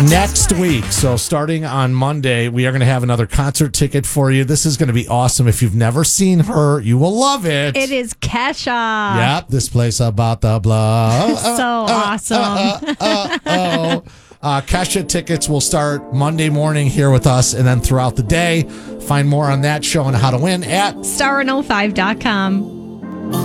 next week. So starting on Monday, we are going to have another concert ticket for you. This is going to be awesome. If you've never seen her, you will love it. It is Kesha. Yep, this place about the blah. So awesome. Kesha tickets will start Monday morning here with us, and then throughout the day. Find more on that show and how to win at Star105.com.